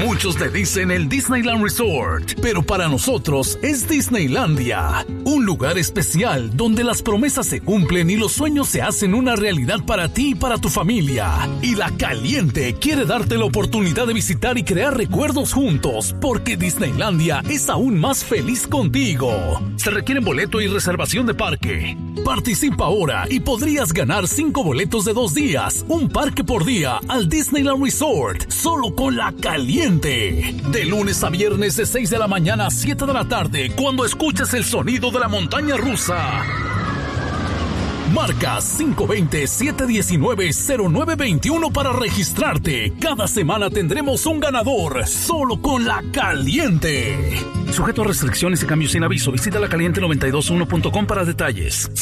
Muchos le dicen el Disneyland Resort, pero para nosotros es Disneylandia, un lugar especial donde las promesas se cumplen y los sueños se hacen una realidad para ti y para tu familia. Y La Caliente quiere darte la oportunidad de visitar y crear recuerdos juntos, porque Disneylandia es aún más feliz contigo. Se requiere boleto y reservación de parque. Participa ahora y podrías ganar 5 boletos de 2 días, un parque por día al Disneyland Resort, solo con La Caliente. De lunes a viernes de 6 de la mañana a 7 de la tarde, cuando escuches el sonido de la montaña rusa. Marca 520-719-0921 para registrarte. Cada semana tendremos un ganador, solo con La Caliente. Sujeto a restricciones y cambios sin aviso. Visita lacaliente921.com para detalles.